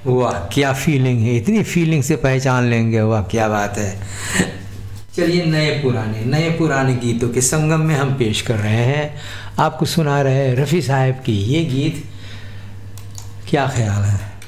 वाह क्या फीलिंग है, इतनी फीलिंग से पहचान लेंगे, वाह क्या बात है। चलिए नए पुराने गीतों के संगम में हम पेश कर रहे हैं, आपको सुना रहे हैं रफ़ी साहब की ये गीत। क्या ख्याल है?